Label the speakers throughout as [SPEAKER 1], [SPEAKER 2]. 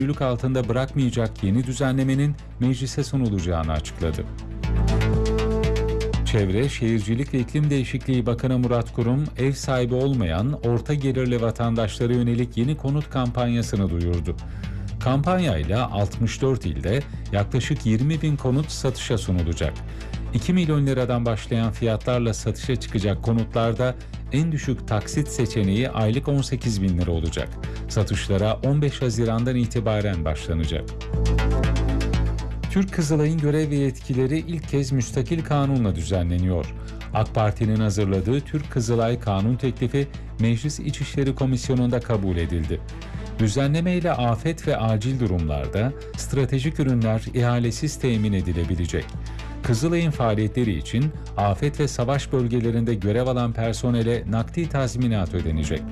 [SPEAKER 1] yürürlük altında bırakmayacak yeni düzenlemenin meclise sunulacağını açıkladı. Çevre, Şehircilik ve İklim Değişikliği Bakanı Murat Kurum, ev sahibi olmayan orta gelirli vatandaşlara yönelik yeni konut kampanyasını duyurdu. Kampanyayla 64 ilde yaklaşık 20 bin konut satışa sunulacak. 2 milyon liradan başlayan fiyatlarla satışa çıkacak konutlarda en düşük taksit seçeneği aylık 18 bin lira olacak. Satışlara 15 Haziran'dan itibaren başlanacak. Türk Kızılay'ın görev ve yetkileri ilk kez müstakil kanunla düzenleniyor. AK Parti'nin hazırladığı Türk Kızılay kanun teklifi Meclis İçişleri Komisyonu'nda kabul edildi. Düzenleme ile afet ve acil durumlarda stratejik ürünler ihalesiz temin edilebilecek. Kızılay'ın faaliyetleri için afet ve savaş bölgelerinde görev alan personele nakdi tazminat ödenecek.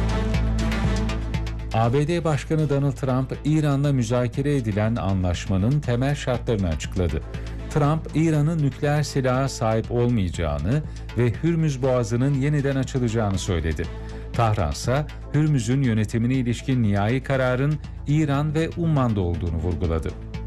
[SPEAKER 1] ABD Başkanı Donald Trump, İran'la müzakere edilen anlaşmanın temel şartlarını açıkladı. Trump, İran'ın nükleer silaha sahip olmayacağını ve Hürmüz Boğazı'nın yeniden açılacağını söyledi. Tahran ise Hürmüz'ün yönetimine ilişkin nihai kararın İran ve Umman'da olduğunu vurguladı.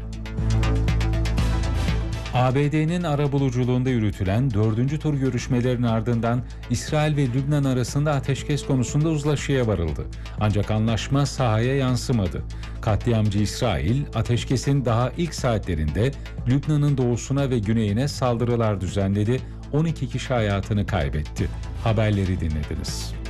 [SPEAKER 1] ABD'nin arabuluculuğunda yürütülen 4. tur görüşmelerin ardından İsrail ve Lübnan arasında ateşkes konusunda uzlaşıya varıldı. Ancak anlaşma sahaya yansımadı. Katliamcı İsrail, ateşkesin daha ilk saatlerinde Lübnan'ın doğusuna ve güneyine saldırılar düzenledi, 12 kişi hayatını kaybetti. Haberleri dinlediniz.